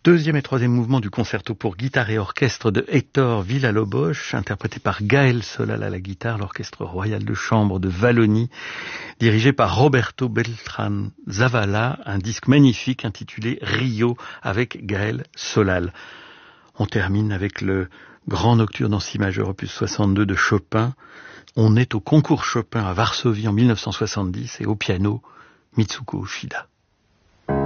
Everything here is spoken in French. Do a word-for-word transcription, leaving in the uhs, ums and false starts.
Deuxième et troisième mouvement du concerto pour guitare et orchestre de Héctor Villa-Lobos, interprété par Gaël Solal à la guitare, l'orchestre royal de chambre de Wallonie, dirigé par Roberto Beltrán Zavala, un disque magnifique intitulé Rio avec Gaël Solal. On termine avec le grand nocturne en si majeur opus soixante-deux de Chopin. On est au concours Chopin à Varsovie en mille neuf cent soixante-dix et au piano Mitsuko Uchida.